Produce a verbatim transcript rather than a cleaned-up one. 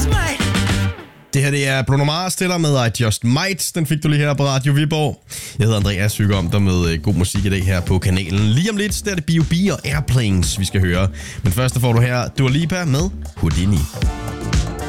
Det her det er Bruno Mars stiller med I Just Might. Den fik du lige her på Radio Viborg. Jeg hedder Andreas Hygge om dig med god musik i dag her på kanalen. Lige om lidt, der er det B O B og Airplanes, vi skal høre. Men først får du her Dua Lipa med Houdini.